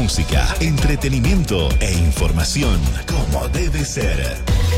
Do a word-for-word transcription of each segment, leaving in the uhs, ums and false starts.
música, entretenimiento e información como debe ser.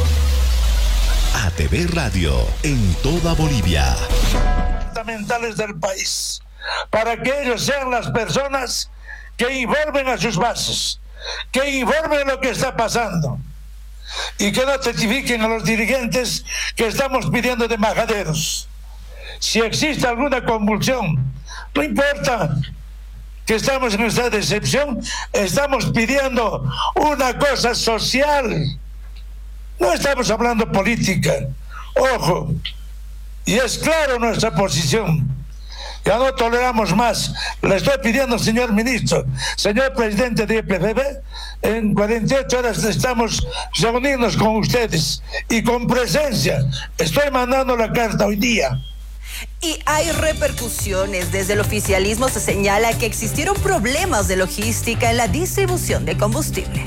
A T V Radio en toda Bolivia. Fundamentales del país, para que ellos sean las personas que informen a sus bases, que informen lo que está pasando y que no certifiquen a los dirigentes que estamos pidiendo de majaderos. Si existe alguna convulsión, no importa que estamos en esta decepción, estamos pidiendo una cosa social, no estamos hablando política, ojo, y es claro nuestra posición. Ya no toleramos más. Le estoy pidiendo, señor ministro, señor presidente de E P F B, en cuarenta y ocho horas estamos reunirnos con ustedes y con presencia. Estoy mandando la carta hoy día. Y hay repercusiones. Desde el oficialismo se señala que existieron problemas de logística en la distribución de combustible.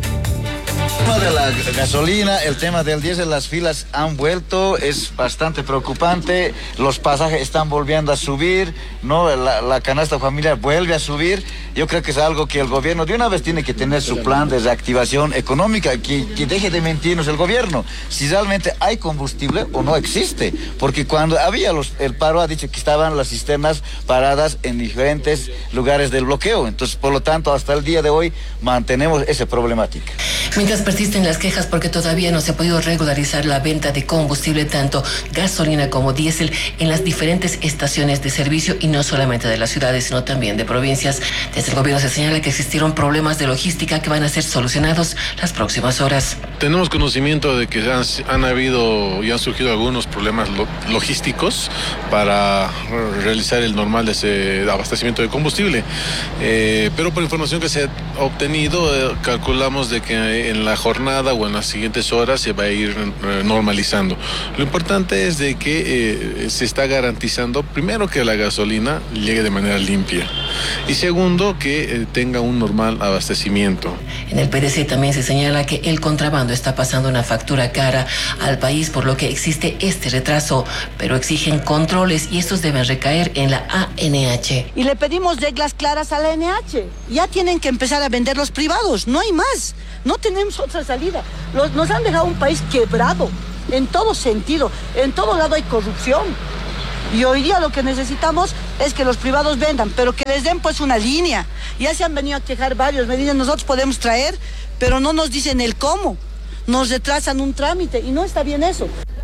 El tema de la gasolina, el tema del diésel, las filas han vuelto, es bastante preocupante, los pasajes están volviendo a subir, ¿no? La, la canasta familiar vuelve a subir. Yo creo que es algo que el gobierno de una vez tiene que tener su plan de reactivación económica, que, que deje de mentirnos el gobierno, si realmente hay combustible o no existe, porque cuando había los, el paro ha dicho que estaban las cisternas paradas en diferentes lugares del bloqueo, entonces por lo tanto hasta el día de hoy mantenemos esa problemática. Mientras persisten las quejas porque todavía no se ha podido regularizar la venta de combustible, tanto gasolina como diésel, en las diferentes estaciones de servicio, y no solamente de las ciudades, sino también de provincias. Desde el gobierno se señala que existieron problemas de logística que van a ser solucionados las próximas horas. Tenemos conocimiento de que han, han habido y han surgido algunos problemas lo, logísticos para realizar el normal de ese abastecimiento de combustible, eh, pero por información que se ha obtenido, eh, calculamos de que en la jornada o en las siguientes horas se va a ir eh, normalizando. Lo importante es de que eh, se está garantizando, primero, que la gasolina llegue de manera limpia, y segundo, que eh, tenga un normal abastecimiento. En el P D C también se señala que el contrabando está pasando una factura cara al país, por lo que existe este retraso, pero exigen controles y estos deben recaer en la A N H. Y le pedimos reglas claras a la A N H. Ya tienen que empezar a vender los privados, no hay más. No tenemos otra salida. Los, nos han dejado un país quebrado, en todo sentido. En todo lado hay corrupción. Y hoy día lo que necesitamos es que los privados vendan, pero que les den pues una línea. Ya se han venido a quejar varios, me dicen, nosotros podemos traer, pero no nos dicen el cómo. Nos retrasan un trámite y no está bien eso.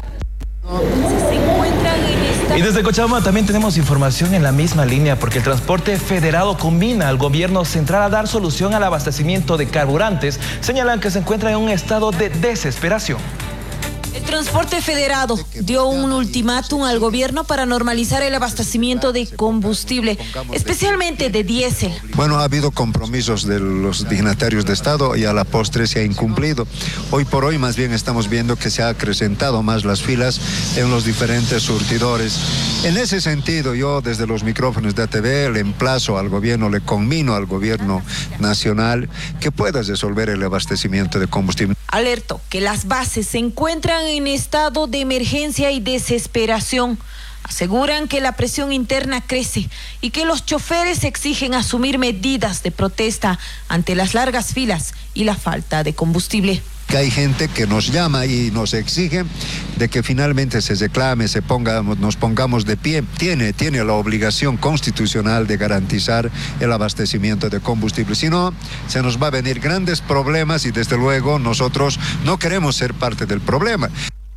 Y desde Cochabamba también tenemos información en la misma línea, porque el transporte federado combina al gobierno central a dar solución al abastecimiento de carburantes. Señalan que se encuentra en un estado de desesperación. El transporte federado dio un ultimátum al gobierno para normalizar el abastecimiento de combustible, especialmente de diésel. Bueno, ha habido compromisos de los dignatarios de Estado y a la postre se ha incumplido. Hoy por hoy más bien estamos viendo que se ha acrecentado más las filas en los diferentes surtidores. En ese sentido, yo desde los micrófonos de A T V le emplazo al gobierno, le conmino al gobierno nacional que pueda resolver el abastecimiento de combustible. Alertó que las bases se encuentran en estado de emergencia y desesperación. Aseguran que la presión interna crece y que los choferes exigen asumir medidas de protesta ante las largas filas y la falta de combustible. Que hay gente que nos llama y nos exige de que finalmente se reclame, se pongamos, nos pongamos de pie. Tiene, tiene la obligación constitucional de garantizar el abastecimiento de combustible. Si no, se nos va a venir grandes problemas y desde luego nosotros no queremos ser parte del problema.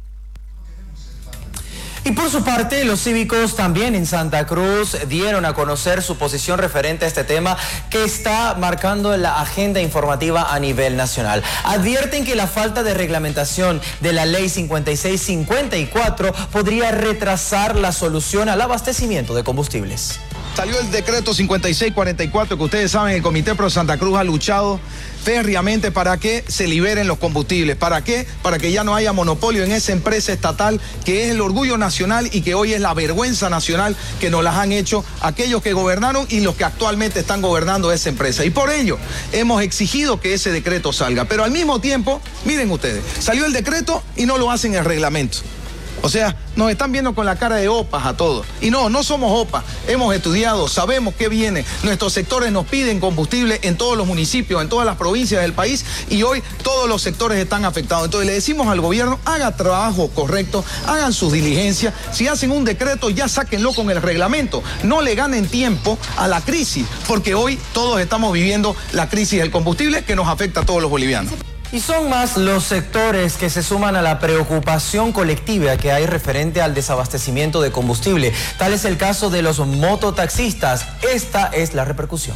Y por su parte, los cívicos también en Santa Cruz dieron a conocer su posición referente a este tema que está marcando la agenda informativa a nivel nacional. Advierten que la falta de reglamentación de la ley cincuenta y seis cincuenta y cuatro podría retrasar la solución al abastecimiento de combustibles. Salió el decreto cincuenta y seis cuarenta y cuatro que ustedes saben, el Comité Pro Santa Cruz ha luchado férreamente para que se liberen los combustibles. ¿Para qué? Para que ya no haya monopolio en esa empresa estatal que es el orgullo nacional y que hoy es la vergüenza nacional que nos las han hecho aquellos que gobernaron y los que actualmente están gobernando esa empresa. Y por ello hemos exigido que ese decreto salga. Pero al mismo tiempo, miren ustedes, salió el decreto y no lo hacen el reglamento. O sea, nos están viendo con la cara de opas a todos. Y no, no somos opas. Hemos estudiado, sabemos qué viene. Nuestros sectores nos piden combustible en todos los municipios, en todas las provincias del país, y hoy todos los sectores están afectados. Entonces le decimos al gobierno, haga trabajo correcto, hagan sus diligencias. Si hacen un decreto, ya sáquenlo con el reglamento. No le ganen tiempo a la crisis, porque hoy todos estamos viviendo la crisis del combustible que nos afecta a todos los bolivianos. Y son más los sectores que se suman a la preocupación colectiva que hay referente al desabastecimiento de combustible. Tal es el caso de los mototaxistas. Esta es la repercusión.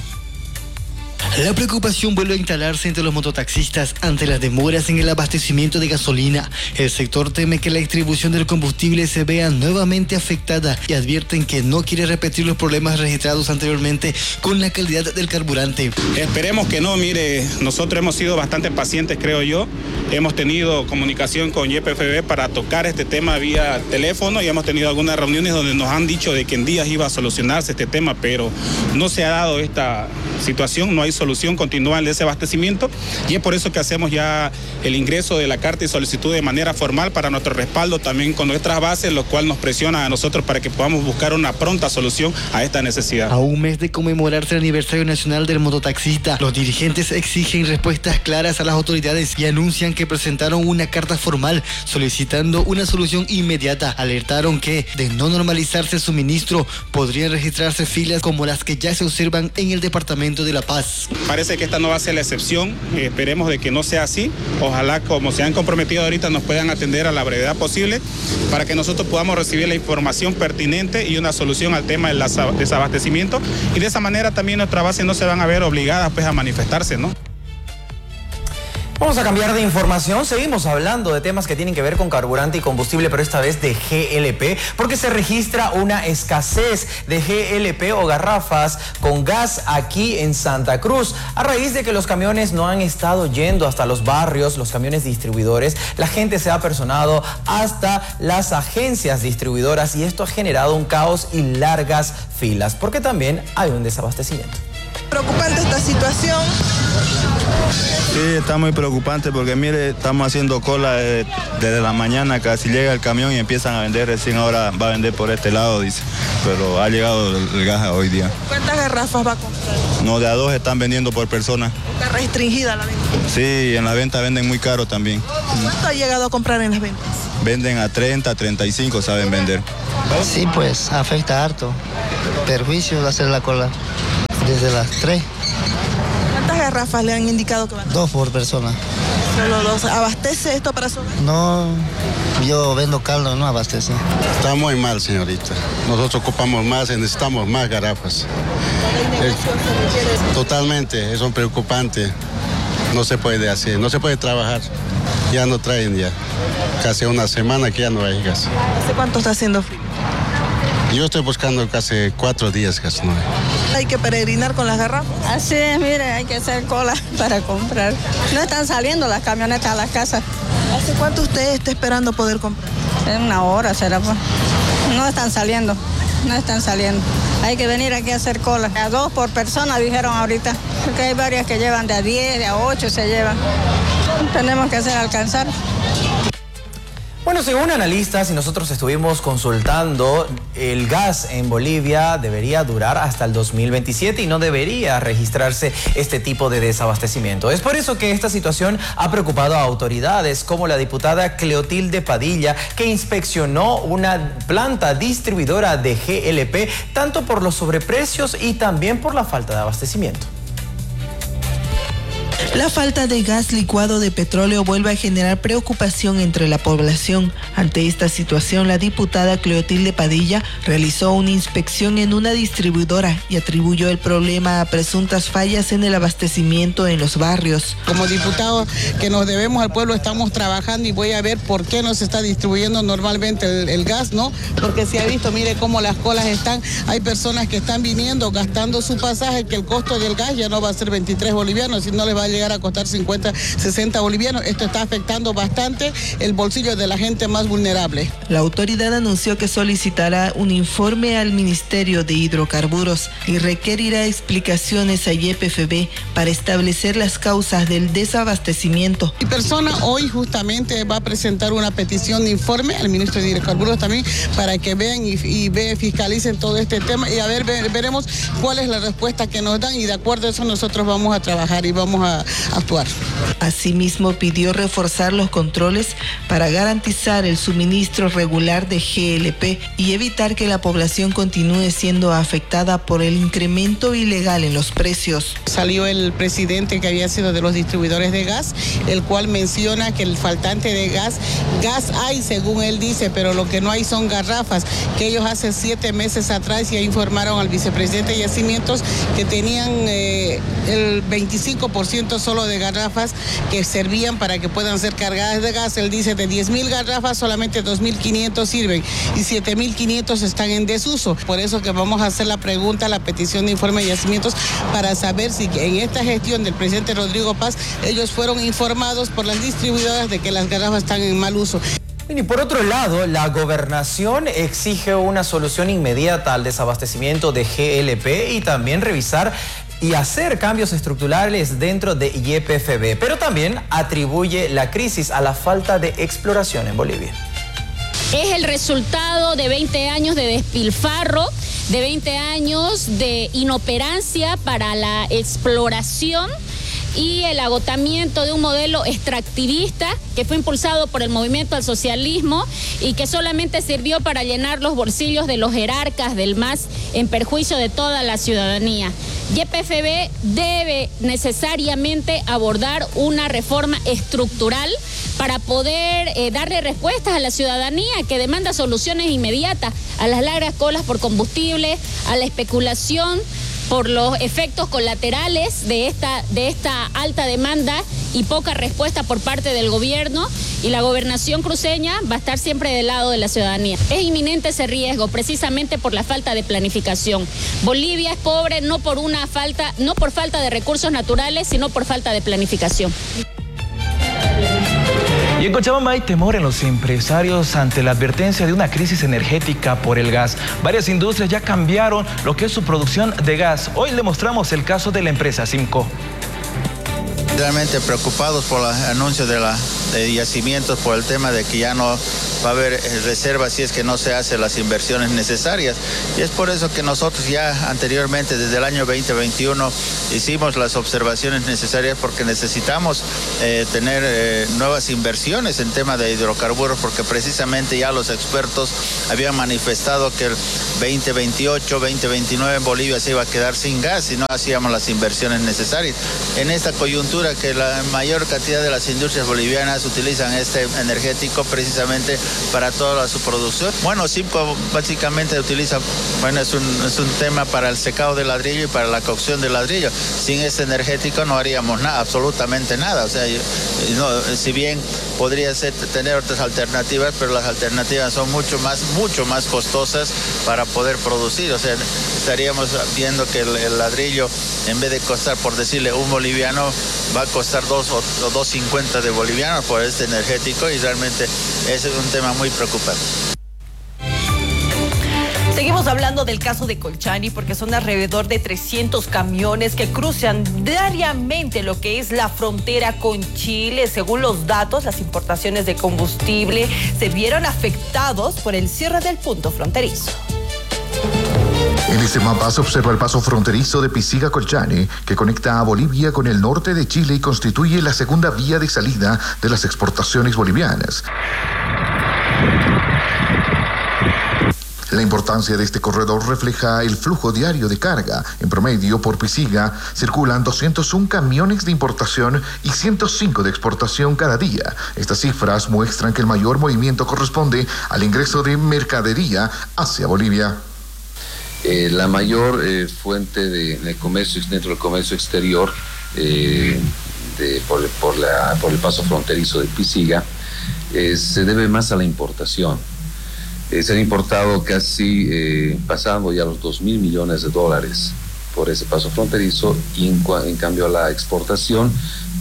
La preocupación vuelve a instalarse entre los mototaxistas ante las demoras en el abastecimiento de gasolina. El sector teme que la distribución del combustible se vea nuevamente afectada y advierten que no quiere repetir los problemas registrados anteriormente con la calidad del carburante. Esperemos que no, mire, nosotros hemos sido bastante pacientes, creo yo. Hemos tenido comunicación con Y P F B para tocar este tema vía teléfono y hemos tenido algunas reuniones donde nos han dicho de que en días iba a solucionarse este tema, pero no se ha dado esta situación, no hay solución continuada de ese abastecimiento, y es por eso que hacemos ya el ingreso de la carta y solicitud de manera formal para nuestro respaldo también con nuestras bases, lo cual nos presiona a nosotros para que podamos buscar una pronta solución a esta necesidad. A un mes de conmemorarse el aniversario nacional del mototaxista, los dirigentes exigen respuestas claras a las autoridades y anuncian que presentaron una carta formal solicitando una solución inmediata. Alertaron que, de no normalizarse el suministro, podrían registrarse filas como las que ya se observan en el departamento de La Paz. Parece que esta no va a ser la excepción, eh, esperemos de que no sea así. Ojalá, como se han comprometido ahorita, nos puedan atender a la brevedad posible para que nosotros podamos recibir la información pertinente y una solución al tema del desabastecimiento, y de esa manera también nuestras bases no se van a ver obligadas pues a manifestarse, ¿no? Vamos a cambiar de información. Seguimos hablando de temas que tienen que ver con carburante y combustible, pero esta vez de G L P, porque se registra una escasez de G L P o garrafas con gas aquí en Santa Cruz. A raíz de que los camiones no han estado yendo hasta los barrios, los camiones distribuidores, la gente se ha personado hasta las agencias distribuidoras y esto ha generado un caos y largas filas, porque también hay un desabastecimiento. Preocupante esta situación. Sí, está muy preocupante porque mire, estamos haciendo cola desde, desde la mañana, casi llega el camión y empiezan a vender, recién ahora va a vender por este lado, dice, pero ha llegado el, el gas hoy día. ¿Cuántas garrafas va a comprar? No, de a dos están vendiendo por persona. ¿Está restringida la venta? Sí, en la venta venden muy caro también. ¿Cuánto ha llegado a comprar en las ventas? Venden a treinta, treinta y cinco, saben vender. Sí, pues afecta harto. Perjuicio de hacer la cola desde las tres. ¿Cuántas garrafas le han indicado que van a? Dos por persona. ¿Solo dos? ¿Abastece esto para su hogar? No, yo vendo caldo, no abastece. Está muy mal, señorita. Nosotros ocupamos más y necesitamos más garrafas. Eh, totalmente, eso es preocupante. No se puede hacer, no se puede trabajar. Ya no traen ya. Casi una semana que ya no hay gas. ¿Hace cuánto está haciendo frío? Yo estoy buscando casi cuatro días gas no hay. Hay que peregrinar con las garrafas. Así es, mire, hay que hacer cola para comprar. No están saliendo las camionetas a las casas. ¿Hace cuánto usted está esperando poder comprar? En una hora será, pues. No están saliendo, no están saliendo. Hay que venir aquí a hacer cola. A dos por persona dijeron ahorita, porque hay varias que llevan de a diez, de a ocho se llevan. Tenemos que hacer alcanzar. Bueno, según analistas y nosotros estuvimos consultando, el gas en Bolivia debería durar hasta el dos mil veintisiete y no debería registrarse este tipo de desabastecimiento. Es por eso que esta situación ha preocupado a autoridades como la diputada Cleotilde Padilla, que inspeccionó una planta distribuidora de G L P, tanto por los sobreprecios y también por la falta de abastecimiento. La falta de gas licuado de petróleo vuelve a generar preocupación entre la población. Ante esta situación, la diputada Cleotilde Padilla realizó una inspección en una distribuidora y atribuyó el problema a presuntas fallas en el abastecimiento en los barrios. Como diputado que nos debemos al pueblo, estamos trabajando y voy a ver por qué no se está distribuyendo normalmente el, el gas, ¿no? Porque se ha visto, mire cómo las colas están, hay personas que están viniendo, gastando su pasaje, que el costo del gas ya no va a ser veintitrés bolivianos, si no les va a llegar llegar a costar cincuenta, sesenta bolivianos. Esto está afectando bastante el bolsillo de la gente más vulnerable. La autoridad anunció que solicitará un informe al Ministerio de Hidrocarburos y requerirá explicaciones a Y P F B para establecer las causas del desabastecimiento. Mi persona hoy justamente va a presentar una petición de informe al ministro de Hidrocarburos también para que vean y, y ve, fiscalicen todo este tema y a ver, ver, veremos cuál es la respuesta que nos dan y de acuerdo a eso nosotros vamos a trabajar y vamos a, a actuar. Asimismo, pidió reforzar los controles para garantizar el suministro regular de G L P y evitar que la población continúe siendo afectada por el incremento ilegal en los precios. Salió el presidente que había sido de los distribuidores de gas, el cual menciona que el faltante de gas, gas hay según él dice, pero lo que no hay son garrafas, que ellos hace siete meses atrás ya informaron al vicepresidente de Yacimientos que tenían eh, el veinticinco por ciento solo de garrafas que servían para que puedan ser cargadas de gas. Él dice de diez mil garrafas solamente dos mil quinientos sirven y siete mil quinientos están en desuso. Por eso que vamos a hacer la pregunta, la petición de informe de Yacimientos para saber si en esta gestión del presidente Rodrigo Paz ellos fueron informados por las distribuidoras de que las garrafas están en mal uso. Y por otro lado, la gobernación exige una solución inmediata al desabastecimiento de G L P y también revisar y hacer cambios estructurales dentro de Y P F B, pero también atribuye la crisis a la falta de exploración en Bolivia. Es el resultado de veinte años de despilfarro, de veinte años de inoperancia para la exploración y el agotamiento de un modelo extractivista que fue impulsado por el movimiento al socialismo y que solamente sirvió para llenar los bolsillos de los jerarcas del M A S en perjuicio de toda la ciudadanía. Y P F B debe necesariamente abordar una reforma estructural para poder eh, darle respuestas a la ciudadanía que demanda soluciones inmediatas a las largas colas por combustible, a la especulación por los efectos colaterales de esta, de esta alta demanda y poca respuesta por parte del gobierno, y la gobernación cruceña va a estar siempre del lado de la ciudadanía. Es inminente ese riesgo precisamente por la falta de planificación. Bolivia es pobre no por una falta, no por falta de recursos naturales, sino por falta de planificación. Y en Cochabamba hay temor en los empresarios ante la advertencia de una crisis energética por el gas. Varias industrias ya cambiaron lo que es su producción de gas. Hoy le mostramos el caso de la empresa Simco. Realmente preocupados por el anuncio de, la, de Yacimientos por el tema de que ya no va a haber reservas si es que no se hacen las inversiones necesarias. Y es por eso que nosotros ya anteriormente, desde el año veinte veintiuno, hicimos las observaciones necesarias porque necesitamos eh, tener eh, nuevas inversiones en tema de hidrocarburos, porque precisamente ya los expertos habían manifestado que el veinte veintiocho, veinte veintinueve en Bolivia se iba a quedar sin gas si no hacíamos las inversiones necesarias. En esta coyuntura que la mayor cantidad de las industrias bolivianas utilizan este energético precisamente para toda su producción. Bueno, Simco básicamente utiliza, bueno, es un, es un tema para el secado de ladrillo y para la cocción de ladrillo. Sin este energético no haríamos nada, absolutamente nada. O sea, no, si bien podría ser, tener otras alternativas, pero las alternativas son mucho más, mucho más costosas para poder producir. O sea, estaríamos viendo que el, el ladrillo, en vez de costar, por decirle, un boliviano, va a costar dos o, o dos cincuenta de bolivianos por este energético, y realmente es un tema muy preocupante. Seguimos hablando del caso de Colchani porque son alrededor de trescientos camiones que cruzan diariamente lo que es la frontera con Chile. Según los datos, las importaciones de combustible se vieron afectados por el cierre del punto fronterizo. En este mapa se observa el paso fronterizo de Pisiga-Colchane, que conecta a Bolivia con el norte de Chile y constituye la segunda vía de salida de las exportaciones bolivianas. La importancia de este corredor refleja el flujo diario de carga. En promedio, por Pisiga circulan doscientos uno camiones de importación y ciento cinco de exportación cada día. Estas cifras muestran que el mayor movimiento corresponde al ingreso de mercadería hacia Bolivia. Eh, la mayor eh, fuente de, de comercio dentro del comercio exterior eh, de, por, por, la, por el paso fronterizo de Pisiga eh, se debe más a la importación. Eh, se han importado casi eh, pasando ya los dos mil millones de dólares por ese paso fronterizo, y en, en cambio a la exportación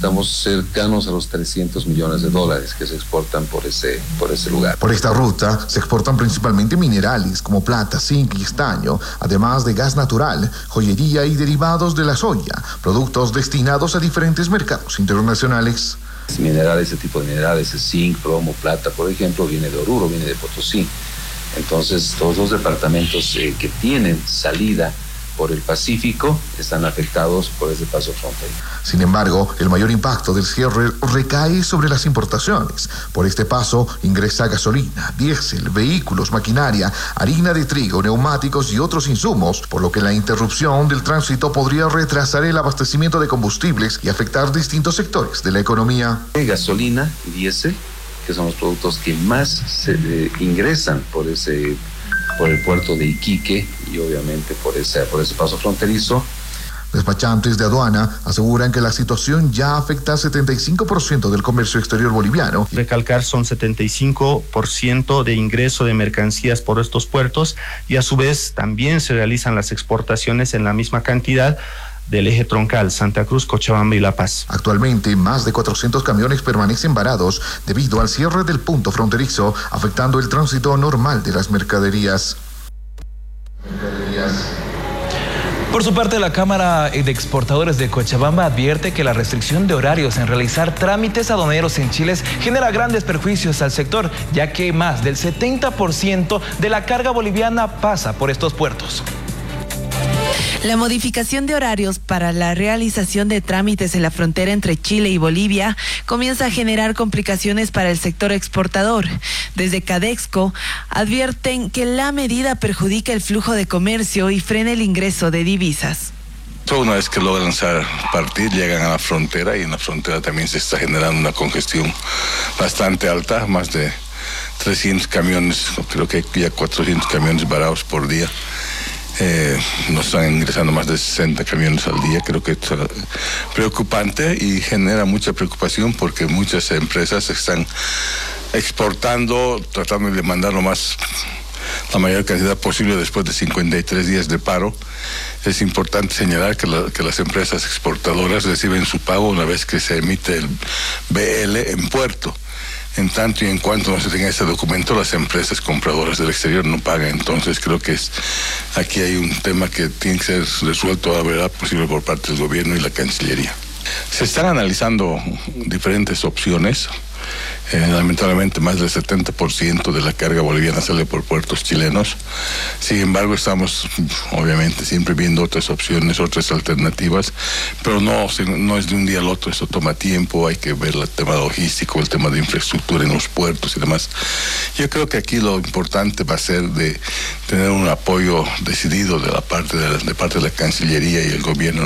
estamos cercanos a los trescientos millones de dólares que se exportan por ese, por ese lugar. Por esta ruta se exportan principalmente minerales como plata, zinc y estaño, además de gas natural, joyería y derivados de la soya, productos destinados a diferentes mercados internacionales. Minerales, ese tipo de minerales, zinc, plomo, plata, por ejemplo, viene de Oruro, viene de Potosí. Entonces, todos los departamentos eh, que tienen salida por el Pacífico están afectados por ese paso fronterizo. Sin embargo, el mayor impacto del cierre recae sobre las importaciones. Por este paso ingresa gasolina, diésel, vehículos, maquinaria, harina de trigo, neumáticos y otros insumos, por lo que la interrupción del tránsito podría retrasar el abastecimiento de combustibles y afectar distintos sectores de la economía. Gasolina y diésel, que son los productos que más se eh, ingresan por ese por el puerto de Iquique y obviamente por ese, por ese paso fronterizo. Despachantes de aduana aseguran que la situación ya afecta al setenta y cinco por ciento del comercio exterior boliviano. Recalcar, son setenta y cinco por ciento de ingreso de mercancías por estos puertos y a su vez también se realizan las exportaciones en la misma cantidad del eje troncal Santa Cruz, Cochabamba y La Paz. Actualmente, más de cuatrocientos camiones permanecen varados debido al cierre del punto fronterizo, afectando el tránsito normal de las mercaderías. Por su parte, la Cámara de Exportadores de Cochabamba advierte que la restricción de horarios en realizar trámites aduaneros en Chile genera grandes perjuicios al sector, ya que más del setenta por ciento de la carga boliviana pasa por estos puertos. La modificación de horarios para la realización de trámites en la frontera entre Chile y Bolivia comienza a generar complicaciones para el sector exportador. Desde Cadexco advierten que la medida perjudica el flujo de comercio y frena el ingreso de divisas. Una vez que logran partir, llegan a la frontera y en la frontera también se está generando una congestión bastante alta, más de trescientos camiones, creo que hay ya cuatrocientos camiones varados por día. Eh, nos están ingresando más de sesenta camiones al día. Creo que es preocupante y genera mucha preocupación porque muchas empresas están exportando, tratando de mandar lo más, la mayor cantidad posible después de cincuenta y tres días de paro. Es importante señalar que, la, que las empresas exportadoras reciben su pago una vez que se emite el B L en puerto. En tanto y en cuanto no se tenga ese documento, las empresas compradoras del exterior no pagan. Entonces creo que es, aquí hay un tema que tiene que ser resuelto a la verdad posible por parte del gobierno y la Cancillería. Se están analizando diferentes opciones. Eh, lamentablemente más del setenta por ciento de la carga boliviana sale por puertos chilenos. Sin embargo, estamos obviamente siempre viendo otras opciones, otras alternativas, pero no, no es de un día al otro, eso toma tiempo, hay que ver el tema logístico, el tema de infraestructura en los puertos y demás. Yo creo que aquí lo importante va a ser de tener un apoyo decidido de la parte de la, de parte de la Cancillería y el gobierno